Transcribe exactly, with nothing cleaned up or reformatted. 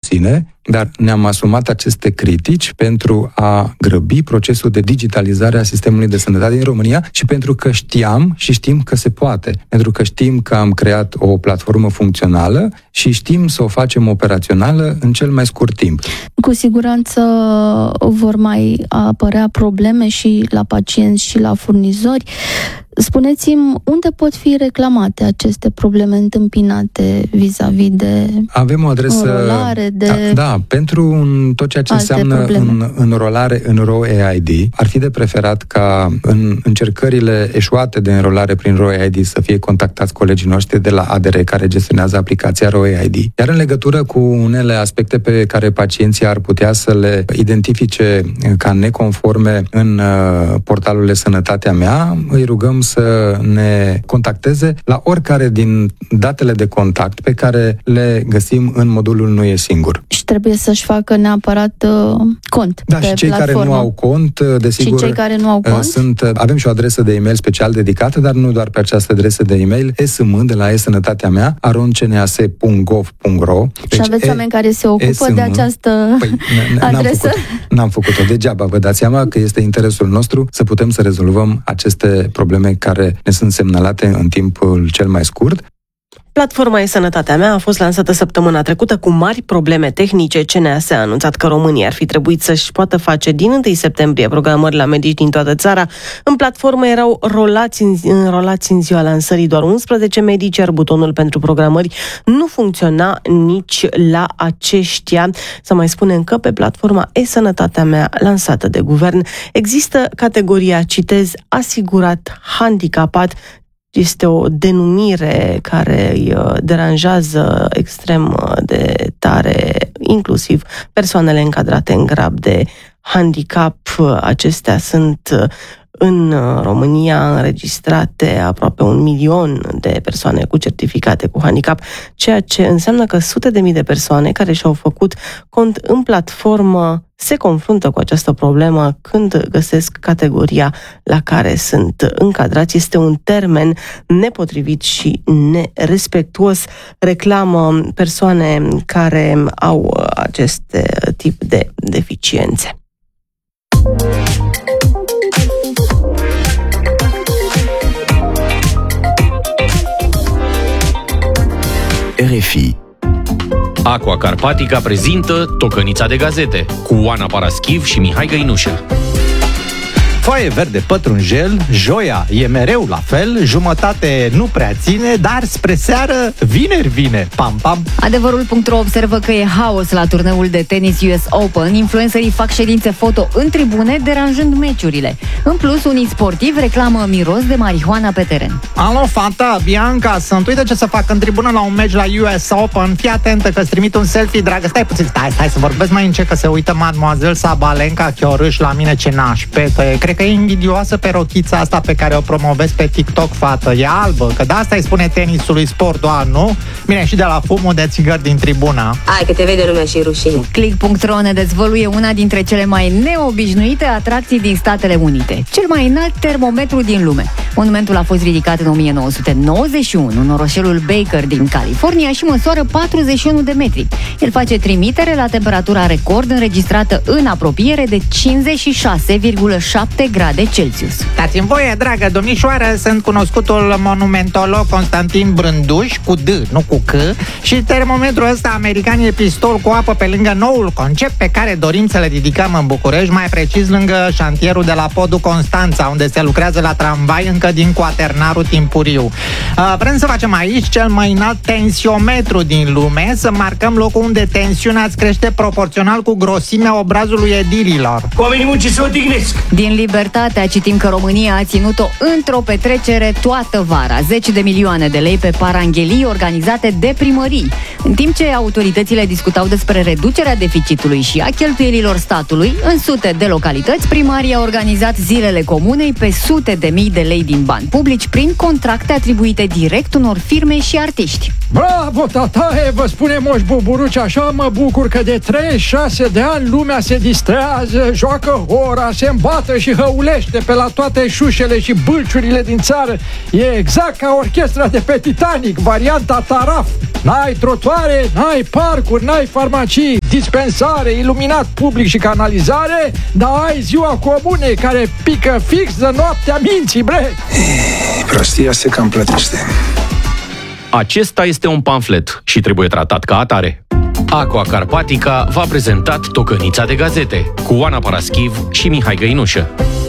puține, dar ne-am asumat aceste critici pentru a grăbi procesul de digitalizare a sistemului de sănătate din România și pentru că știam și știm că se poate. Pentru că știm că am creat o platformă funcțională și știm să o facem operațională în cel mai scurt timp. Cu siguranță vor mai apărea probleme și la pacienți și la furnizori. Spuneți-mi, unde pot fi reclamate aceste probleme întâmpinate vis-a-vis de Avem o adresă, înrolare, de da, da, pentru un, tot ceea ce înseamnă în, înrolare în R O E I D, ar fi de preferat ca în încercările eșuate de înrolare prin R O E I D să fie contactați colegii noștri de la A D R, care gestionează aplicația R O E I D. Iar în legătură cu unele aspecte pe care pacienții ar putea să le identifice ca neconforme în portalul de Sănătatea Mea, îi rugăm să ne contacteze la oricare din datele de contact pe care le găsim în modulul Nu e singur. Și trebuie să-și facă neapărat uh, cont. Da, și cei platformă. care nu au cont, desigur, și cei care nu au cont? Sunt, avem și o adresă de e-mail special dedicată, dar nu doar pe această adresă de e-mail, esm de la e-sănătatea mea, arond c n a s punct gov punct r o. Deci, și aveți e, oameni care se ocupă esm, de această păi, adresă? N-am, făcut, n-am făcut-o degeaba, vă dați seama că este interesul nostru să putem să rezolvăm aceste probleme care ne sunt semnalate în timpul cel mai scurt. Platforma E-Sănătatea Mea a fost lansată săptămâna trecută cu mari probleme tehnice. C N A S a anunțat că România ar fi trebuit să-și poată face din întâi septembrie programări la medici din toată țara. În platformă erau rolați în, înrolați în ziua lansării doar unsprezece medici, iar butonul pentru programări nu funcționa nici la aceștia. Să mai spunem că pe platforma E-Sănătatea Mea, lansată de guvern, există categoria, citez, asigurat handicapat. Este o denumire care îi deranjează extrem de tare, inclusiv persoanele încadrate în grab de handicap. Acestea sunt în România înregistrate aproape un milion de persoane cu certificate cu handicap, ceea ce înseamnă că sute de mii de persoane care și-au făcut cont în platformă se confruntă cu această problemă când găsesc categoria la care sunt încadrați. Este un termen nepotrivit și nerespectuos, reclamă persoane care au acest tip de deficiențe. R F I. Aqua Carpatica prezintă Tocănița de gazete cu Oana Paraschiv și Mihai Găinușă. Foaie verde pătrunjel, joia e mereu la fel, jumătate nu prea ține, dar spre seară vineri vine, pam pam. Adevărul punct ro observă că e haos la turneul de tenis U S Open. Influencerii fac ședințe foto în tribune, deranjând meciurile. În plus, unii sportivi reclamă miros de marihuana pe teren. Alo, fata, Bianca, sunt, uite ce să fac în tribună la un meci la U S Open. Fii atentă că îți trimit un selfie, dragă. Stai puțin, stai, stai să vorbesc mai încet, că se uită Mademoiselle Sabalenka Chiorâș la mine, ce nașpetă. Cred că e invidioasă pe rochița asta pe care o promovezi pe TikTok, fată. E albă, că de asta îi spune tenisului sport doar, nu? Bine, și de la fumul de țigări din tribuna. Hai că te vede lumea și rușine. Click punct ro ne dezvăluie una dintre cele mai neobișnuite atracții din Statele Unite. Cel mai înalt termometru din lume. Monumentul a fost ridicat în o mie nouă sute nouăzeci și unu în orășelul Baker din California și măsoară patruzeci și unu de metri. El face trimitere la temperatura record înregistrată în apropiere de cincizeci și șase virgulă șapte grade Celsius. Dați-mi voie, dragă domnișoară, sunt cunoscutul monumentolog Constantin Brânduș, cu D, nu cu C, și termometrul ăsta american e pistol cu apă pe lângă noul concept pe care dorim să le ridicăm în București, mai precis lângă șantierul de la podul Constanța, unde se lucrează la tramvai încă din Quaternarul timpuriu. Vrem să facem aici cel mai înalt tensiometru din lume, să marcăm locul unde tensiunea îți crește proporțional cu grosimea obrazului edililor. Oamenii muncii se odihnesc! Din Libertatea citim că România a ținut-o într-o petrecere toată vara. Zeci de milioane de lei pe paranghelii organizate de primării. În timp ce autoritățile discutau despre reducerea deficitului și a cheltuielilor statului, în sute de localități, primarii au organizat zilele comunei pe sute de mii de lei din bani publici prin contracte atribuite direct unor firme și artiști. Bravo, tataie, vă spune Moș Buburuci, așa mă bucur că de treizeci și șase de ani lumea se distrează, joacă ora, se îmbată și hăulește pe la toate șușele și bâlciurile din țară. E exact ca orchestra de pe Titanic, varianta Taraf. N-ai trotuare, n-ai parcuri, n-ai farmacii, dispensare, iluminat public și canalizare, dar ai ziua comunei care pică fix de noaptea minții, bre! E, prostia se cam plătește. Acesta este un pamflet și trebuie tratat ca atare. Aqua Carpatica v-a prezentat Tocănița de Gazete cu Oana Paraschiv și Mihai Găinușă.